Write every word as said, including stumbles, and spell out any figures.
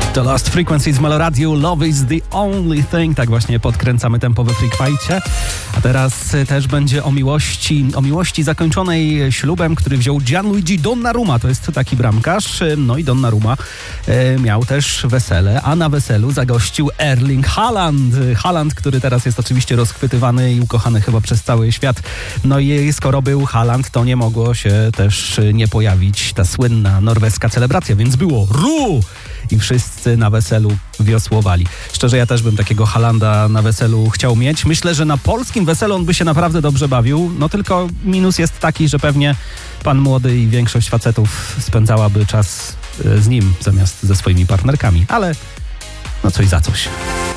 The Lost Frequencies z Meloradio, Love is the only thing. Tak właśnie podkręcamy tempo we Freak Fightie. A teraz też będzie o miłości, o miłości zakończonej ślubem, który wziął Gianluigi Donnarumma. To jest taki bramkarz. No i Donnarumma e, miał też wesele, a na weselu zagościł Erling Haaland. Haaland, który teraz jest oczywiście rozchwytywany i ukochany chyba przez cały świat. No i skoro był Haaland, to nie mogło się też nie pojawić ta słynna norweska celebracja, więc było ru! I wszyscy na weselu wiosłowali. Szczerze, ja też bym takiego Haalanda na weselu chciał mieć. Myślę, że na polskim weselu on by się naprawdę dobrze bawił. No tylko minus jest taki, że pewnie pan młody i większość facetów spędzałaby czas z nim zamiast ze swoimi partnerkami. Ale no coś za coś.